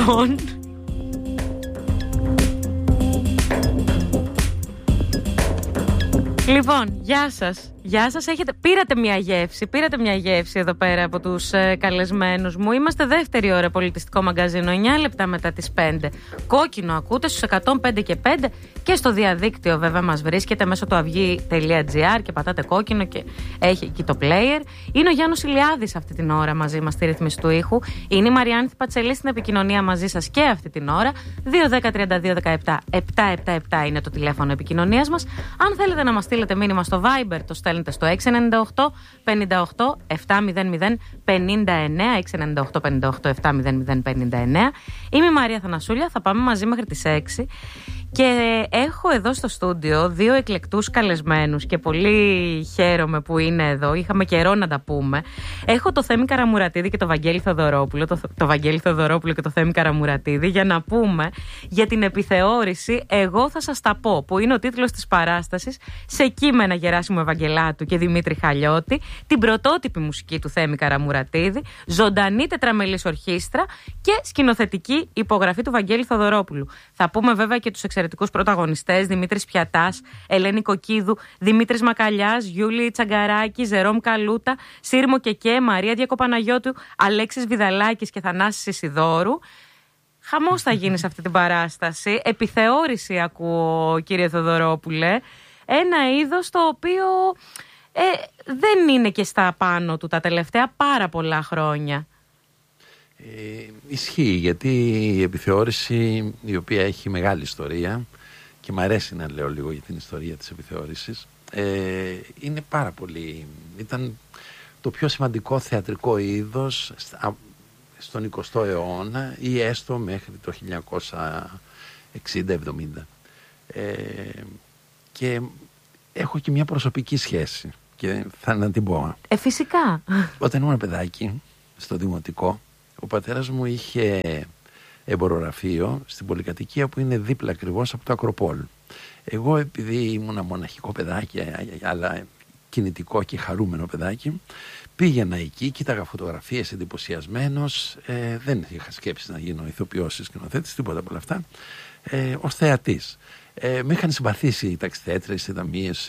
Λοιπόν, γεια σας. Γεια σας, πήρατε μια γεύση εδώ πέρα από τους καλεσμένους μου. Είμαστε δεύτερη ώρα πολιτιστικό μαγκαζίνο, 9 λεπτά μετά τις 5. Κόκκινο ακούτε στους 105 και 5 και στο διαδίκτυο βέβαια μας βρίσκεται μέσω του avygi.gr και πατάτε κόκκινο και έχει εκεί το player. Είναι ο Γιάννος Ηλιάδης αυτή την ώρα μαζί μας στη ρύθμιση του ήχου. Είναι η Μαριάννη Πατσελή στην επικοινωνία μαζί σας και αυτή την ώρα. 210-3217-777 είναι το τηλέφωνο επικοινωνίας μας. Αν θέλετε να μας στείλετε μήνυμα στο Viber, το στέλνετε στο 698 58 700 59, 698 58 700 59. Είμαι η Μαρία Θανασούλια, θα πάμε μαζί μέχρι τις 6 και έχω εδώ στο στούντιο δύο εκλεκτούς καλεσμένους και πολύ χαίρομαι που είναι εδώ, είχαμε καιρό να τα πούμε. Έχω το Θέμη Καραμουρατίδη και το Βαγγέλη Θεοδωρόπουλο, το Βαγγέλη Θεοδωρόπουλο και το Θέμη Καραμουρατίδη, για να πούμε για την επιθεώρηση «Εγώ θα σας τα πω», που είναι ο τίτλος της παράστασης, σε κείμενα Γεράσιμου Ευαγγελάτου και Δημήτρη Χαλιώτη, την πρωτότυπη μουσική του Θέμη Καραμουρατίδη, ζωντανή τετραμελής ορχήστρα και σκηνοθετική υπογραφή του Βαγγέλη Θεοδωρόπουλου. Θα πούμε βέβαια και τους εξαιρετικούς πρωταγωνιστές: Δημήτρης Πιατάς, Ελένη Κοκκίδου, Δημήτρης Μακαλιάς, Γιούλη Τσαγκαράκη, Ζερόμ Καλούτα, Σύρμο Κεκέ, Μαρία Διακοπαναγιώτου, Αλέξης Βιδαλάκης και Θανάσης Ισιδόρου. Χαμός θα γίνει σε αυτή την παράσταση. Επιθεώρηση ακούω, κύριε Θεοδωρόπουλε. Ένα είδος το οποίο δεν είναι και στα πάνω του τα τελευταία πάρα πολλά χρόνια. Ισχύει, γιατί η επιθεώρηση, η οποία έχει μεγάλη ιστορία και μου αρέσει να λέω λίγο για την ιστορία της επιθεώρησης, είναι πάρα πολύ, ήταν το πιο σημαντικό θεατρικό είδος στον 20ο αιώνα ή έστω μέχρι το 1960-70. Και έχω και μια προσωπική σχέση και θα να την πω. Φυσικά. Όταν ήμουν παιδάκι στο δημοτικό, ο πατέρας μου είχε εμπορογραφείο στην πολυκατοικία που είναι δίπλα ακριβώς από το Ακροπόλ. Εγώ, επειδή ήμουν μοναχικό παιδάκι, αλλά κινητικό και χαρούμενο παιδάκι, πήγαινα εκεί, κοίταγα φωτογραφίες εντυπωσιασμένος, δεν είχα σκέψει να γίνω ηθοποιός ή σκηνοθέτης, τίποτα από όλα αυτά, ως θεατής. Με είχαν συμπαθήσει οι ταξιτέτρες, οι δαμίες,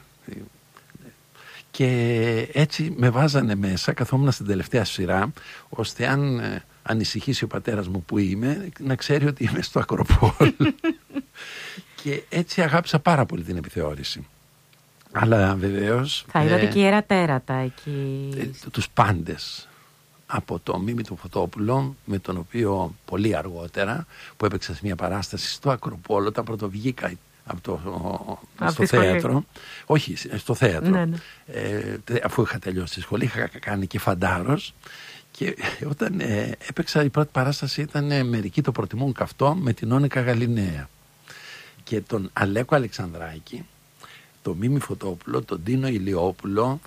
και έτσι με βάζανε μέσα, καθόμουν στην τελευταία σειρά, ώστε αν ανησυχήσει ο πατέρας μου που είμαι, να ξέρει ότι είμαι στο Ακροπόλ. Και έτσι αγάπησα πάρα πολύ την επιθεώρηση. Αλλά βεβαίως... Θα είδατε και ιερατέρατα εκεί. Τους πάντες. Από το Μίμη του Φωτόπουλο, με τον οποίο πολύ αργότερα, που έπαιξα σε μια παράσταση στο Ακροπόλ, όταν πρωτοβγήκα στο θέατρο. Όχι, στο θέατρο. Ναι. Αφού είχα τελειώσει τη σχολή, είχα κάνει και φαντάρος. Και όταν έπαιξα, η πρώτη παράσταση ήταν «Μερικοί το προτιμούν καυτό» με την Όνικα Γαλινέα. Και τον Αλέκο Αλεξανδράκη, τον Μίμη Φωτόπουλο, τον Τίνο Ηλιόπουλο.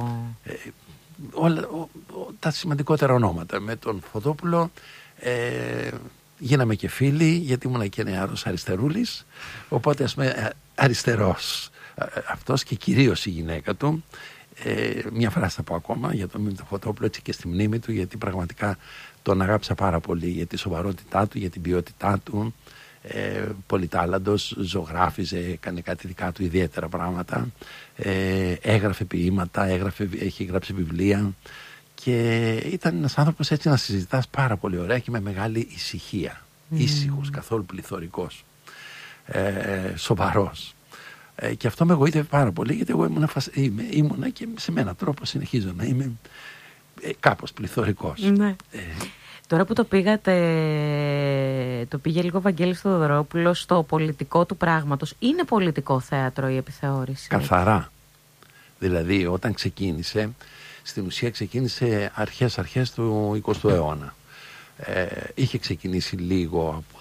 Όλα τα σημαντικότερα ονόματα. Με τον Φωτόπουλο γίναμε και φίλοι, γιατί ήμουν και νεαρός αριστερούλης, οπότε ας πούμε αριστερός αυτός και κυρίως η γυναίκα του. Μια φράση θα πω ακόμα για τον Μίμη τον Φωτόπουλο, έτσι και στη μνήμη του, γιατί πραγματικά τον αγάπησα πάρα πολύ για τη σοβαρότητά του, για την ποιότητά του. Πολυτάλαντος, ζωγράφιζε, έκανε κάτι δικά του ιδιαίτερα πράγματα, έγραφε ποίηματα, έχει γράψει βιβλία και ήταν ένας άνθρωπος έτσι να συζητάς πάρα πολύ ωραία και με μεγάλη ησυχία, ήσυχος, καθόλου πληθωρικός, σοβαρός, και αυτό με εγωίτευε πάρα πολύ, γιατί εγώ ήμουνα και σε έναν τρόπο συνεχίζω να είμαι κάπως πληθωρικός. Τώρα που το πήγατε, το πήγε λίγο ο Βαγγέλης Θεοδωρόπουλος στο πολιτικό του πράγματος. Είναι πολιτικό θέατρο η επιθεώρηση? Καθαρά. Δηλαδή όταν ξεκίνησε, στην ουσία ξεκίνησε αρχές του 20ου αιώνα. Είχε ξεκινήσει λίγο από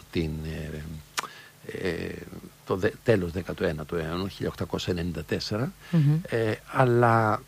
το τέλος 19ου αιώνα, 1894, αλλά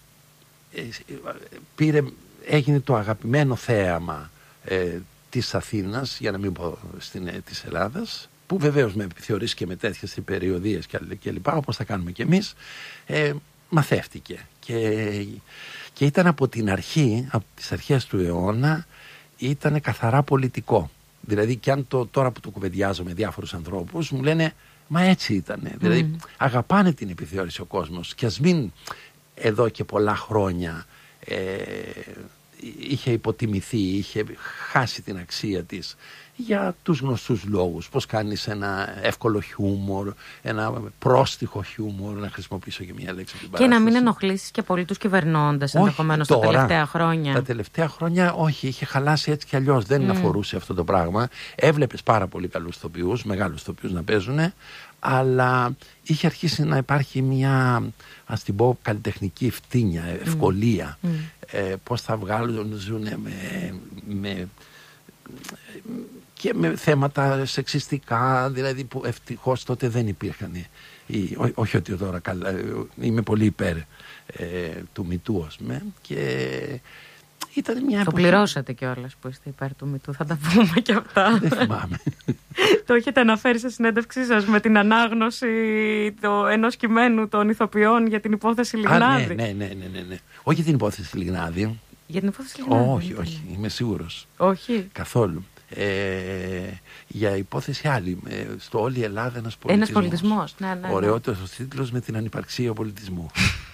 έγινε το αγαπημένο θέαμα της Αθήνας, για να μην πω της Ελλάδας, που βεβαίως με επιθεωρήσεις και με τέτοιες περιοδίες και λοιπά, όπως θα κάνουμε και εμείς, μαθεύτηκε και ήταν από την αρχή, από τις αρχές του αιώνα, ήταν καθαρά πολιτικό. Δηλαδή, και αν τώρα που το κουβεντιάζω με διάφορους ανθρώπους, μου λένε μα έτσι ήτανε. Δηλαδή, αγαπάνε την επιθεώρηση ο κόσμος. Και ας μην εδώ και πολλά χρόνια είχε υποτιμηθεί, είχε χάσει την αξία της για τους γνωστούς λόγους. Πώς κάνεις ένα εύκολο χιούμορ, ένα πρόστιχο χιούμορ, να χρησιμοποιήσω και μια λέξη από την παράσταση. Και να μην ενοχλήσεις και πολύ τους κυβερνώντες ενδεχομένως τα τελευταία χρόνια. Τα τελευταία χρόνια όχι, είχε χαλάσει έτσι κι αλλιώς, δεν αφορούσε αυτό το πράγμα. Έβλεπες πάρα πολύ καλούς ηθοποιούς, μεγάλους ηθοποιούς να παίζουν, αλλά είχε αρχίσει να υπάρχει μια, ας την πω, καλλιτεχνική ευτίνια, ευκολία. Πώς θα βγάλουν και με θέματα σεξιστικά, δηλαδή που ευτυχώς τότε δεν υπήρχαν. Όχι ότι τώρα είμαι πολύ υπέρ του Μητού, ας πούμε, και ήταν μια εποχή. Το πληρώσατε κιόλας που είστε υπέρ του Μητού, θα τα πούμε κι αυτά. Δεν θυμάμαι. Το έχετε αναφέρει σε συνέντευξή σας με την ανάγνωση ενός κειμένου των ηθοποιών για την υπόθεση Λιγνάδη. Ναι. Όχι για την υπόθεση Λιγνάδη. Για την υπόθεση Λιγνάδη. Όχι, είμαι σίγουρος. Όχι. Καθόλου. Για υπόθεση άλλη. Στο Όλη η Ελλάδα ένας πολιτισμός. Ναι. Ωραιότερος ο τίτλος, με την ανυπαρξία πολιτισμού.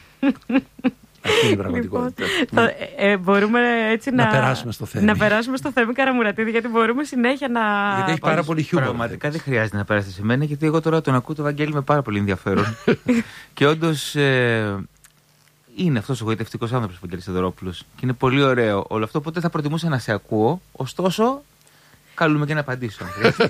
Αυτή είναι η πραγματικότητα. Μπορούμε έτσι να περάσουμε στο θέμα. Να περάσουμε στο θέμα Καραμουρατίδη, γιατί μπορούμε συνέχεια να. Γιατί έχει πάρα πολύ χιούμορ. Πραγματικά δεν χρειάζεται να περάσετε σε μένα, γιατί εγώ τώρα τον ακούω το Βαγγέλη με πάρα πολύ ενδιαφέρον. Και όντως είναι αυτός ο γοητευτικός άνθρωπος ο Βαγγέλης Θεοδωρόπουλος. Και είναι πολύ ωραίο όλο αυτό. Οπότε θα προτιμούσα να σε ακούω. Ωστόσο, καλούμε και να απαντήσω.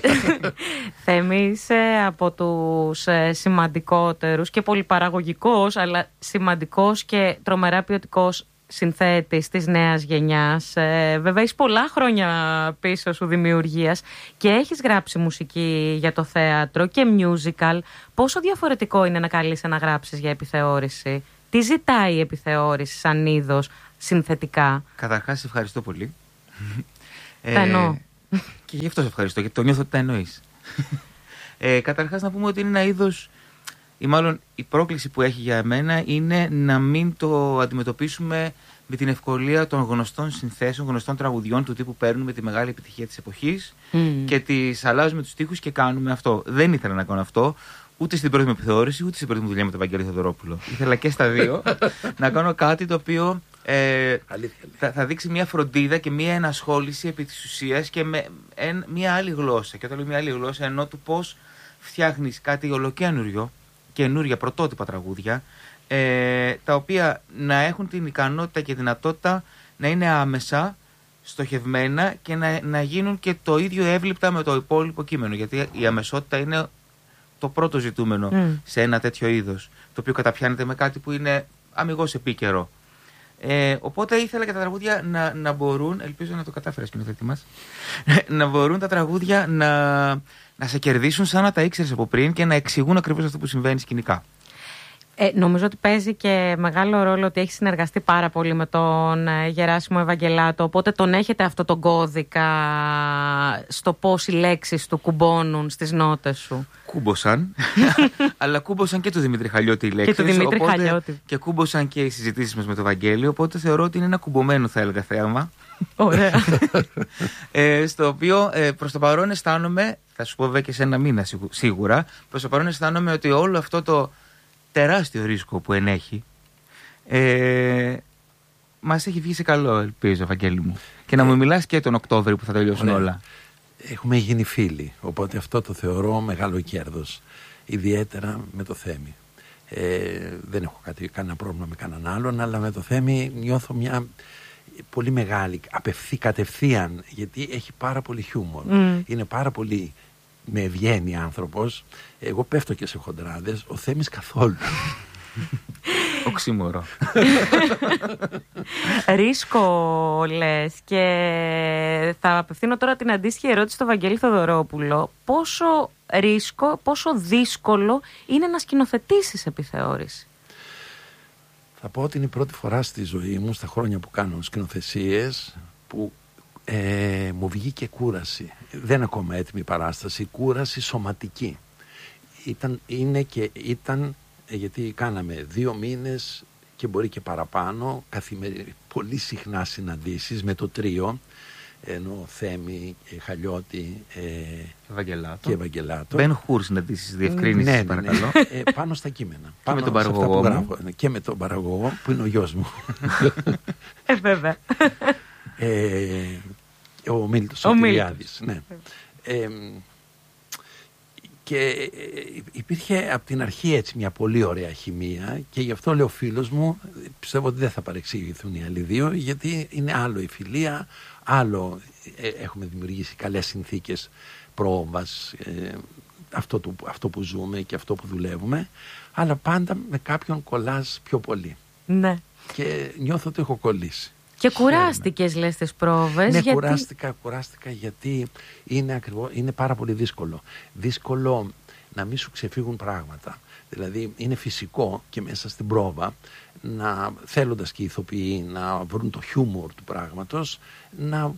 Θέμη, είσαι από τους σημαντικότερους και πολυπαραγωγικός, αλλά σημαντικός και τρομερά ποιοτικός συνθέτης της νέας γενιάς. Βέβαια, έχεις πολλά χρόνια πίσω σου δημιουργίας και έχεις γράψει μουσική για το θέατρο και musical. Πόσο διαφορετικό είναι να καλείσαι να γράψεις για επιθεώρηση? Τι ζητάει η επιθεώρηση σαν είδος συνθετικά? Καταρχάς, σε ευχαριστώ πολύ. Τα εννοώ. Και γι' αυτό σε ευχαριστώ, γιατί το νιώθω ότι τα εννοείς. Καταρχάς, να πούμε ότι είναι ένα είδος, ή μάλλον η πρόκληση που έχει για μένα είναι να μην το αντιμετωπίσουμε με την ευκολία των γνωστών συνθέσεων, γνωστών τραγουδιών του τύπου παίρνουμε τη μεγάλη επιτυχία της εποχής και τις αλλάζουμε τους στίχους και κάνουμε αυτό. Δεν ήθελα να κάνω αυτό. Ούτε στην πρώτη μου επιθεώρηση, ούτε στην πρώτη μου δουλειά με τον Βαγγέλη Θεοδωρόπουλο. Ήθελα και στα δύο να κάνω κάτι το οποίο θα δείξει μια φροντίδα και μια ενασχόληση επί της ουσίας και με μια άλλη γλώσσα. Και όταν λέω μια άλλη γλώσσα, εννοώ του πώς φτιάχνεις κάτι ολοκαίνουριο, καινούρια πρωτότυπα τραγούδια, τα οποία να έχουν την ικανότητα και δυνατότητα να είναι άμεσα στοχευμένα και να γίνουν και το ίδιο εύληπτα με το υπόλοιπο κείμενο. Γιατί η αμεσότητα είναι το πρώτο ζητούμενο σε ένα τέτοιο είδος, το οποίο καταπιάνεται με κάτι που είναι αμιγώς επίκαιρο. Οπότε ήθελα και τα τραγούδια να μπορούν, ελπίζω να το κατάφερε σκηνοθέτη μας, να μπορούν τα τραγούδια να σε κερδίσουν σαν να τα ήξερες από πριν και να εξηγούν ακριβώς αυτό που συμβαίνει σκηνικά. Νομίζω ότι παίζει και μεγάλο ρόλο ότι έχει συνεργαστεί πάρα πολύ με τον Γεράσιμο Ευαγγελάτο, οπότε τον έχετε αυτό τον κώδικα στο πώς οι λέξεις του κουμπώνουν στις νότες σου. Κούμποσαν, αλλά κούμποσαν και του Δημήτρη Χαλιώτη οι λέξεις. Και του Δημήτρη Χαλιώτη. Και κούμποσαν και οι συζητήσεις μας με τον Βαγγέλη, οπότε θεωρώ ότι είναι ένα κουμπωμένο, θα έλεγα, θέαμα. Ωραία. Στο οποίο προς το παρόν αισθάνομαι, θα σου πω βέβαια και σε ένα μήνα σίγουρα, προς το παρόν αισθάνομαι ότι όλο αυτό το τεράστιο ρίσκο που ενέχει μας έχει βγει σε καλό, ελπίζω, Βαγγέλη μου. Και να μου μιλάς και τον Οκτώβρη που θα τελειώσουν όλα. Έχουμε γίνει φίλοι, οπότε αυτό το θεωρώ μεγάλο κέρδος, ιδιαίτερα με το Θέμη. Δεν έχω κανένα πρόβλημα με κανέναν άλλον, αλλά με το Θέμη νιώθω μια πολύ μεγάλη κατευθείαν, γιατί έχει πάρα πολύ χιούμορ. Είναι πάρα πολύ με ευγένει άνθρωπος. Εγώ πέφτω και σε χοντράδες, ο Θέμης καθόλου. Οξύμορο. Ρίσκο λες, και θα απευθύνω τώρα την αντίστοιχη ερώτηση στο Βαγγέλη Θεοδωρόπουλο. Πόσο ρίσκο, πόσο δύσκολο είναι να σκηνοθετήσεις επιθεώρηση? Θα πω ότι είναι η πρώτη φορά στη ζωή μου, στα χρόνια που κάνω σκηνοθεσίες, που μου βγήκε κούραση. Δεν είναι ακόμα έτοιμη παράσταση, κούραση σωματική. Ήταν γιατί κάναμε 2 μήνες και μπορεί και παραπάνω, πολύ συχνά συναντήσεις με το τρίο, ενώ Θέμη, Χαλιώτη και Ευαγγελάτο. Μπεν Χουρ συναντήσεις, διευκρίνησης, ναι, παρακαλώ. Πάνω στα κείμενα. Και με τον παραγωγό μου. Και με τον παραγωγό που είναι ο γιος μου. Βέβαια. Ο Μίλτος ο Κυριάδης. Ναι. Και υπήρχε από την αρχή έτσι μια πολύ ωραία χημεία και γι' αυτό λέω φίλος μου, πιστεύω ότι δεν θα παρεξηγηθούν οι άλλοι δύο, γιατί είναι άλλο η φιλία, άλλο έχουμε δημιουργήσει καλές συνθήκες πρόβας, αυτό που ζούμε και αυτό που δουλεύουμε, αλλά πάντα με κάποιον κολλάς πιο πολύ. Ναι. Και νιώθω ότι έχω κολλήσει. Και κουράστηκες, λες, τις πρόβες. Ναι, γιατί... κουράστηκα γιατί είναι πάρα πολύ δύσκολο. Δύσκολο να μην σου ξεφύγουν πράγματα. Δηλαδή είναι φυσικό και μέσα στην πρόβα, θέλοντας και οι ηθοποιοί να βρουν το χιούμορ του πράγματος, να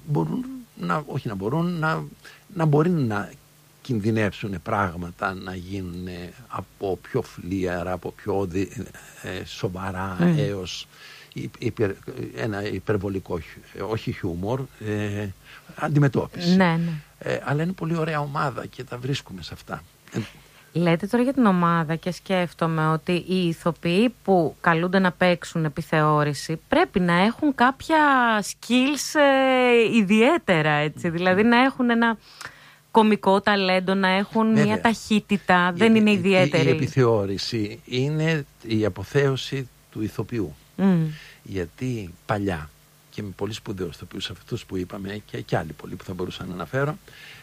μπορεί να κινδυνεύσουν πράγματα, να γίνουν από πιο φλίαρα, από πιο σοβαρά έως ένα υπερβολικό, όχι χιούμορ, αντιμετώπιση. Ναι. Αλλά είναι πολύ ωραία ομάδα και τα βρίσκουμε σε αυτά. Λέτε τώρα για την ομάδα και σκέφτομαι ότι οι ηθοποιοί που καλούνται να παίξουν επιθεώρηση πρέπει να έχουν κάποια skills ιδιαίτερα, έτσι. Δηλαδή να έχουν ένα κωμικό ταλέντο, να έχουν μια ταχύτητα, δεν είναι ιδιαίτερη. Η επιθεώρηση είναι η αποθέωση του ηθοποιού. Γιατί παλιά και με πολύ σπουδαίους ηθοποιούς, αυτούς που είπαμε και άλλοι πολλοί που θα μπορούσα να αναφέρω,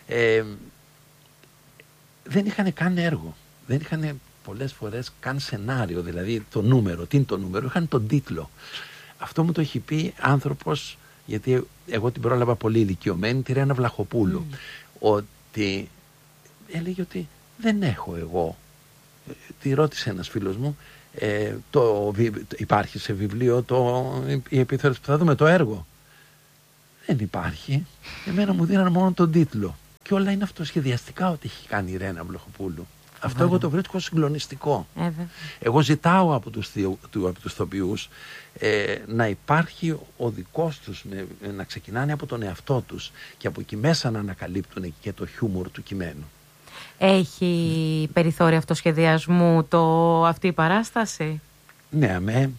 δεν είχαν καν έργο, δεν είχαν πολλές φορές καν σενάριο, δηλαδή το νούμερο, τι είναι το νούμερο, είχαν τον τίτλο. Αυτό μου το έχει πει άνθρωπος, γιατί εγώ την πρόλαβα πολύ ηλικιωμένη, τη Ρένα Βλαχοπούλου, ότι έλεγε ότι δεν έχω εγώ. Τη ρώτησε ένας φίλος μου, υπάρχει σε βιβλίο η επιθεώρηση που θα δούμε, το έργο? Δεν υπάρχει. Εμένα μου δίνανε μόνο τον τίτλο. Και όλα είναι αυτοσχεδιαστικά ό,τι έχει κάνει η Ρένα Βλαχοπούλου. Αυτό εγώ το βρίσκω συγκλονιστικό. Εγώ ζητάω από τους ηθοποιούς να υπάρχει ο δικός τους, να ξεκινάνε από τον εαυτό τους και από εκεί μέσα να ανακαλύπτουν και το χιούμορ του κειμένου. Έχει περιθώριο αυτοσχεδιασμού αυτή η παράσταση? Ναι,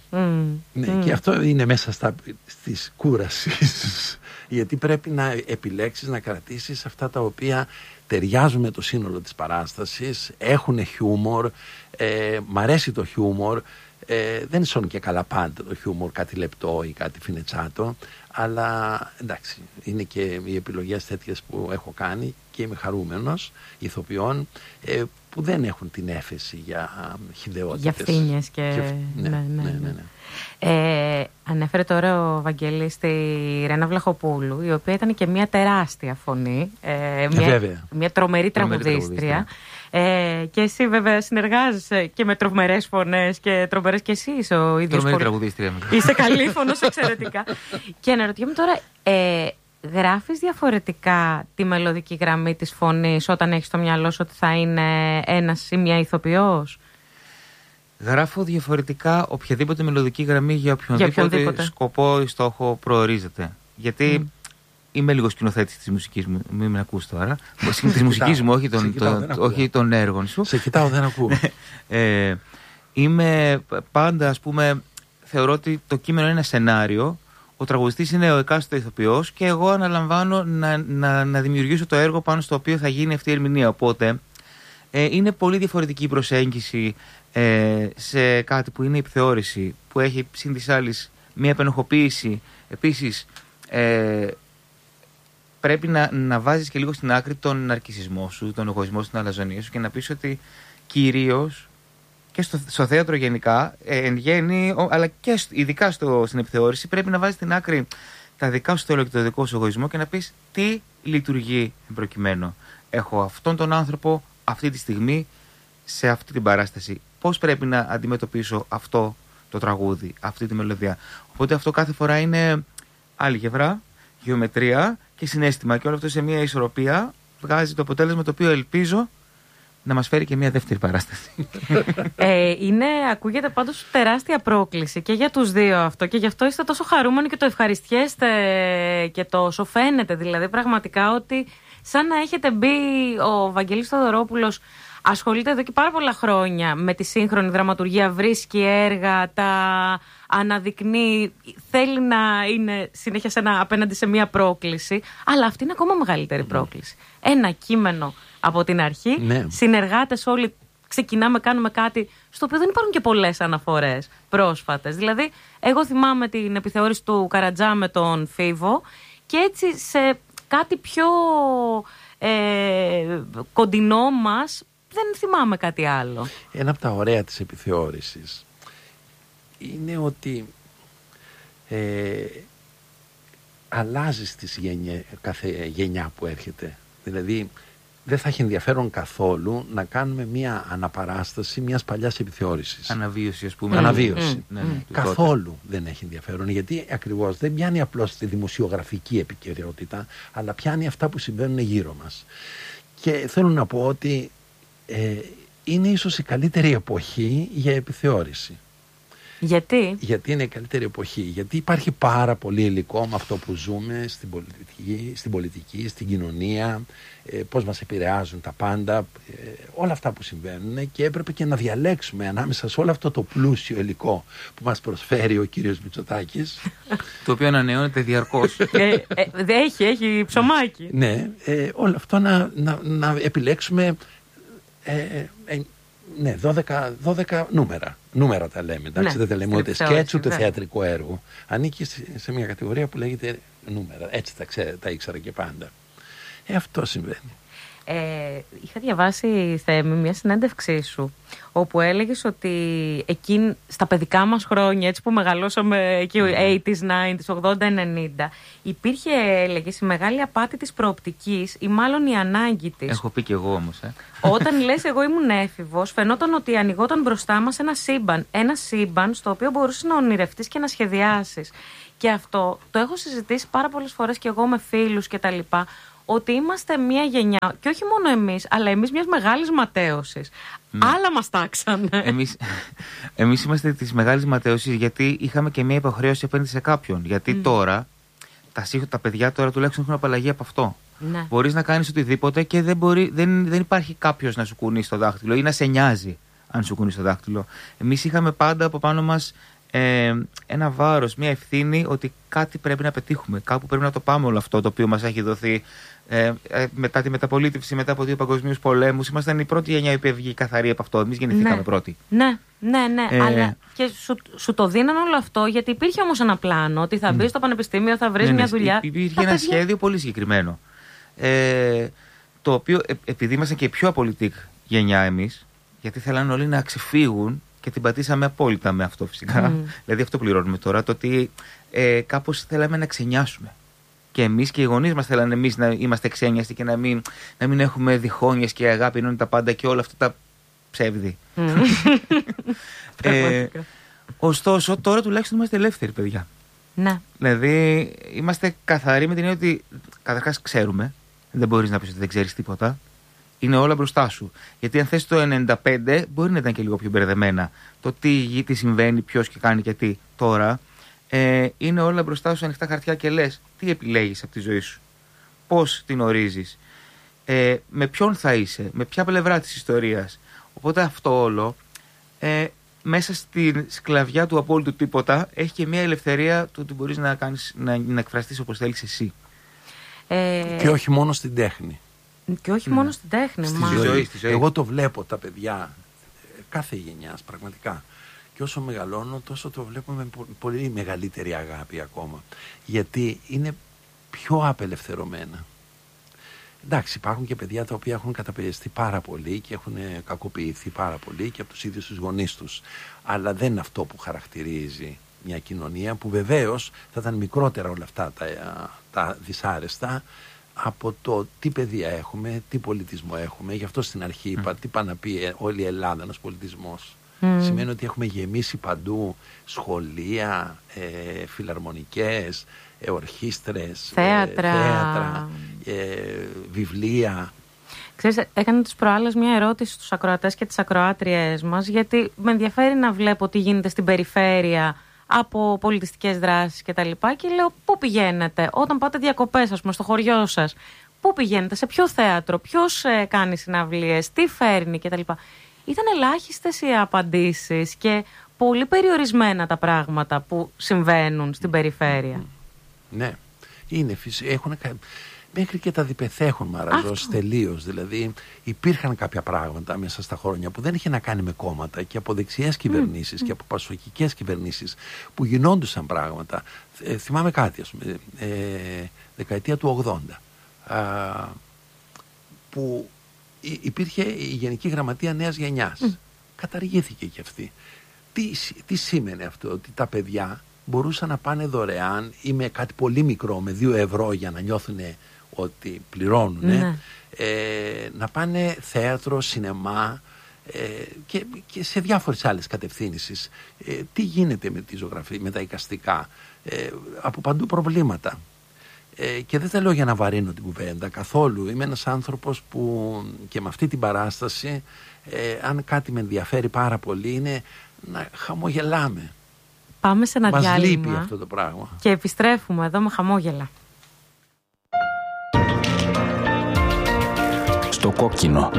και αυτό είναι μέσα στις κούρασης. Γιατί πρέπει να επιλέξεις, να κρατήσεις αυτά τα οποία ταιριάζουν με το σύνολο της παράστασης, έχουν χιούμορ, μ' αρέσει το χιούμορ, δεν είναι και καλά πάντα το χιούμορ, κάτι λεπτό ή κάτι φινετσάτο, αλλά εντάξει, είναι και οι επιλογές τέτοιες που έχω κάνει και είμαι χαρούμενος ηθοποιών που δεν έχουν την έφεση για χυδαιότητες. Για φθήνιες και... Ναι. Ανέφερε τώρα ο Βαγγέλης τη Ρένα Βλαχοπούλου, η οποία ήταν και μια τεράστια φωνή, μια τρομερή τραγουδίστρια. Και εσύ βέβαια συνεργάζεσαι και με τρομερές φωνές και τρομερές και εσύ είσαι ο ίδιος. Τρομερή τραγουδίστρια. Είσαι καλή φωνός εξαιρετικά. Και αναρωτιέμαι τώρα, γράφεις διαφορετικά τη μελωδική γραμμή της φωνής όταν έχεις στο μυαλό σου ότι θα είναι ένας ή μια ηθοποιός? Γράφω διαφορετικά οποιαδήποτε μελωδική γραμμή για οποιονδήποτε σκοπό ή στόχο προορίζεται. Γιατί είμαι λίγο σκηνοθέτης της μουσικής μου, μην με ακούς τώρα. Της μουσικής μου, όχι των έργων σου. Σε κοιτάω, δεν ακούω. Είμαι πάντα, ας πούμε, θεωρώ ότι το κείμενο είναι ένα σενάριο. Ο τραγουδιστής είναι ο εκάστοτε ηθοποιός και εγώ αναλαμβάνω να δημιουργήσω το έργο πάνω στο οποίο θα γίνει αυτή η ερμηνεία. Οπότε είναι πολύ διαφορετική η προσέγγιση σε κάτι που είναι η επιθεώρηση, που έχει συν της άλλης μια επενοχοποίηση. Επίσης πρέπει να βάζεις και λίγο στην άκρη τον ναρκισσισμό σου, τον εγωισμό, στην αλαζονία σου και να πεις ότι κυρίως και στο θέατρο γενικά, εν γέννη, αλλά και ειδικά στην επιθεώρηση, πρέπει να βάζεις στην άκρη τα δικά σου θέλω και το δικό σου εγωισμό και να πεις τι λειτουργεί προκειμένου. Έχω αυτόν τον άνθρωπο αυτή τη στιγμή σε αυτή την παράσταση. Πώς πρέπει να αντιμετωπίσω αυτό το τραγούδι, αυτή τη μελωδία. Οπότε αυτό κάθε φορά είναι άλγευρα, γεωμετρία και συναίσθημα. Και όλο αυτό σε μια ισορροπία βγάζει το αποτέλεσμα το οποίο ελπίζω να μας φέρει και μια δεύτερη παράσταση. Ακούγεται πάντως τεράστια πρόκληση και για τους δύο αυτό, και γι' αυτό είστε τόσο χαρούμενοι και το ευχαριστιέστε και τόσο φαίνεται, δηλαδή πραγματικά ότι σαν να έχετε μπει. Ο Βαγγέλης Θοδωρόπουλος ασχολείται εδώ και πάρα πολλά χρόνια με τη σύγχρονη δραματουργία, βρίσκει έργα, τα αναδεικνύει, θέλει να είναι συνέχεια απέναντι σε μια πρόκληση, αλλά αυτή είναι ακόμα μεγαλύτερη πρόκληση. Ένα κείμενο από την αρχή, συνεργάτες όλοι, ξεκινάμε, κάνουμε κάτι στο οποίο δεν υπάρχουν και πολλές αναφορές πρόσφατες. Δηλαδή, εγώ θυμάμαι την επιθεώρηση του Καρατζά με τον Φίβο και έτσι σε κάτι πιο κοντινό μας δεν θυμάμαι κάτι άλλο. Ένα από τα ωραία της επιθεώρησης είναι ότι αλλάζει κάθε γενιά που έρχεται. Δηλαδή δεν θα έχει ενδιαφέρον καθόλου να κάνουμε μια αναπαράσταση μιας παλιάς επιθεώρησης. Αναβίωση, ας πούμε. Αναβίωση. Καθόλου δεν έχει ενδιαφέρον, γιατί ακριβώς δεν πιάνει απλώς τη δημοσιογραφική επικαιρότητα, αλλά πιάνει αυτά που συμβαίνουν γύρω μας. Και θέλω να πω ότι είναι ίσως η καλύτερη εποχή για επιθεώρηση. Γιατί? Γιατί είναι η καλύτερη εποχή. Γιατί υπάρχει πάρα πολύ υλικό με αυτό που ζούμε στην πολιτική, στην κοινωνία, πώς μας επηρεάζουν τα πάντα, όλα αυτά που συμβαίνουν, και έπρεπε και να διαλέξουμε ανάμεσα σε όλο αυτό το πλούσιο υλικό που μας προσφέρει ο κύριος Μητσοτάκης. Το οποίο ανανεώνεται διαρκώς. Έχει ψωμάκι. Ναι, όλο αυτό να επιλέξουμε 12 νούμερα. Νούμερα τα λέμε, εντάξει, δεν τα λέμε ούτε σκέτς ούτε θεατρικό έργο. Ανήκει σε μια κατηγορία που λέγεται νούμερα. Έτσι τα ήξερα και πάντα. Αυτό συμβαίνει. Είχα διαβάσει, Θέμη, μια συνέντευξή σου, όπου έλεγες ότι εκεί στα παιδικά μας χρόνια, έτσι που μεγαλώσαμε εκεί 80s, 90s, 80, 90, υπήρχε, έλεγες, η μεγάλη απάτη της προοπτικής, ή μάλλον η ανάγκη της. Έχω πει κι εγώ όμως. Όταν λες εγώ ήμουν έφηβος, φαινόταν ότι ανοιγόταν μπροστά μας ένα σύμπαν στο οποίο μπορούσες να ονειρευτείς και να σχεδιάσεις. Και αυτό το έχω συζητήσει πάρα πολλές φορές και εγώ με φίλους και τα λοιπά, ότι είμαστε μια γενιά, και όχι μόνο εμείς, αλλά εμείς μιας μεγάλης ματέωσης. Άλλα μας τάξανε. Εμείς είμαστε της μεγάλης ματέωσης, γιατί είχαμε και μια υποχρέωση απέναντι σε κάποιον. Γιατί τώρα, τα παιδιά τώρα τουλάχιστον έχουν απαλλαγή από αυτό. Ναι. Μπορείς να κάνεις οτιδήποτε και δεν υπάρχει κάποιος να σου κουνήσει το δάχτυλο ή να σε νοιάζει αν σου κουνήσει το δάχτυλο. Εμείς είχαμε πάντα από πάνω μας ένα βάρος, μια ευθύνη ότι κάτι πρέπει να πετύχουμε. Κάπου πρέπει να το πάμε όλο αυτό το οποίο μας έχει δοθεί μετά τη μεταπολίτευση, μετά από 2 παγκοσμίους πολέμους. Ήμασταν η πρώτη γενιά που έβγε καθαρή από αυτό. Εμείς γεννηθήκαμε πρώτοι. Ναι. Αλλά και σου το δίναν όλο αυτό, γιατί υπήρχε όμως ένα πλάνο ότι θα μπεις στο πανεπιστήμιο, θα βρεις μια δουλειά. Υπήρχε ένα σχέδιο πολύ συγκεκριμένο. Το οποίο, επειδή ήμασταν και η πιο απολυτικ γενιά εμείς, γιατί θέλανε όλοι να ξεφύγουν. Και την πατήσαμε απόλυτα με αυτό φυσικά. Δηλαδή αυτό πληρώνουμε τώρα. Το ότι κάπως θέλαμε να ξενιάσουμε. Και εμείς και οι γονείς μας θέλανε εμείς να είμαστε ξένιαστοι και να μην έχουμε διχόνοιες και αγάπη, ενώ είναι τα πάντα και όλα αυτά τα ψεύδι. Ωστόσο, τώρα τουλάχιστον είμαστε ελεύθεροι, παιδιά. Ναι. Δηλαδή είμαστε καθαροί με την έννοια ότι καταρχάς ξέρουμε. Δεν μπορείς να πεις ότι δεν ξέρεις τίποτα. Είναι όλα μπροστά σου. Γιατί αν θες το 95, μπορεί να ήταν και λίγο πιο μπερδεμένα. Το τι συμβαίνει, ποιος και κάνει και τι. Τώρα είναι όλα μπροστά σου ανοιχτά χαρτιά και λες τι επιλέγεις από τη ζωή σου. Πώς την ορίζεις. Με ποιον θα είσαι. Με ποια πλευρά της ιστορίας. Οπότε αυτό όλο μέσα στη σκλαβιά του απόλυτου τίποτα έχει και μια ελευθερία του ότι μπορείς να εκφραστείς όπως θέλεις εσύ. Και όχι μόνο στην τέχνη. Και όχι μόνο στην τέχνη, στη ζωή. Εγώ το βλέπω τα παιδιά κάθε γενιάς πραγματικά. Και όσο μεγαλώνω, τόσο το βλέπω με πολύ μεγαλύτερη αγάπη ακόμα. Γιατί είναι πιο απελευθερωμένα. Εντάξει, υπάρχουν και παιδιά τα οποία έχουν καταπιεστεί πάρα πολύ και έχουν κακοποιηθεί πάρα πολύ και από τους ίδιους τους γονείς τους. Αλλά δεν είναι αυτό που χαρακτηρίζει μια κοινωνία που βεβαίως θα ήταν μικρότερα όλα αυτά τα δυσάρεστα από το τι παιδεία έχουμε, τι πολιτισμό έχουμε. Γι' αυτό στην αρχή είπα τι πάει να πει όλη η Ελλάδα ένας πολιτισμός. Σημαίνει ότι έχουμε γεμίσει παντού σχολεία, φιλαρμονικές, ορχήστρες, θέατρα, βιβλία. Ξέρεις, έκανα τις προάλλες μια ερώτηση στους ακροατές και τις ακροάτριές μας, γιατί με ενδιαφέρει να βλέπω τι γίνεται στην περιφέρεια από πολιτιστικές δράσεις κτλ. Και λέω, πού πηγαίνετε όταν πάτε διακοπές, ας πούμε, στο χωριό σας? Πού πηγαίνετε, σε ποιο θέατρο, ποιος κάνει συναυλίες, τι φέρνει κτλ. Ήταν ελάχιστες οι απαντήσεις και πολύ περιορισμένα τα πράγματα που συμβαίνουν στην περιφέρεια. Ναι, είναι φυσικό. Μέχρι και τα διπεθέ έχουν μαραζώσει τελείως. Δηλαδή, υπήρχαν κάποια πράγματα μέσα στα χρόνια που δεν είχε να κάνει με κόμματα και από δεξιές κυβερνήσεις και από πασοκικές κυβερνήσεις που γινόντουσαν πράγματα. Θυμάμαι κάτι, ας πούμε, δεκαετία του 80, που υπήρχε η Γενική Γραμματεία Νέας Γενιάς. Καταργήθηκε και αυτή. Τι σήμαινε αυτό? Ότι τα παιδιά μπορούσαν να πάνε δωρεάν ή με κάτι πολύ μικρό, με 2 ευρώ, για να νιώθουν ότι πληρώνουν, να πάνε θέατρο, σινεμά και σε διάφορες άλλες κατευθύνσεις. Τι γίνεται με τη ζωγραφία, με τα εικαστικά? Από παντού προβλήματα. Και δεν τα λέω για να βαρύνω την κουβέντα καθόλου. Είμαι ένας άνθρωπος που και με αυτή την παράσταση, αν κάτι με ενδιαφέρει πάρα πολύ, είναι να χαμογελάμε. Πάμε σε ένα διάλειμμα. Μας λείπει αυτό το πράγμα. Και επιστρέφουμε εδώ με χαμόγελα. Στο κόκκινο.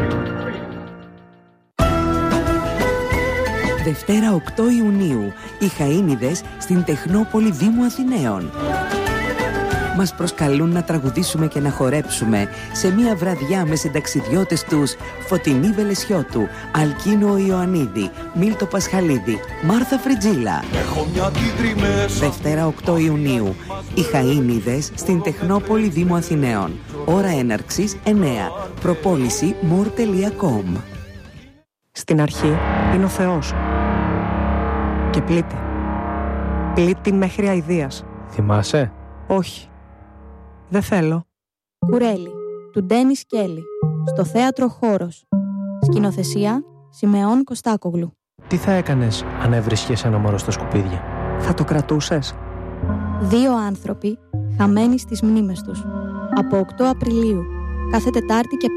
Δευτέρα 8 Ιουνίου, οι Χαΐνιδες στην Τεχνόπολη Δήμου Αθηναίων. Μας προσκαλούν να τραγουδήσουμε και να χορέψουμε σε μια βραδιά με συνταξιδιώτες τους Φωτεινή Βελεσιώτου, Αλκίνο Ιωαννίδη, Μίλτο Πασχαλίδη, Μάρθα Φριτζίλα. Δευτέρα 8 Ιουνίου, οι Χαΐνιδες στην Τεχνόπολη Δήμου Αθηναίων. Ώρα έναρξης 9. Προπόληση more.com. Στην αρχή είναι ο Θεός και πλήττει. Πλήττει μέχρι αηδίας. Θυμάσαι? Όχι. Δεν θέλω. Κουρέλι, του Ντένις Κέλλη, στο θέατρο Χώρος. Σκηνοθεσία, Σιμεών Κωστάκογλου. Τι θα έκανες αν έβρισκες ένα μωρό στα σκουπίδια? Θα το κρατούσες? 2 άνθρωποι χαμένοι στις μνήμες τους. Από 8 Απριλίου, κάθε Τετάρτη και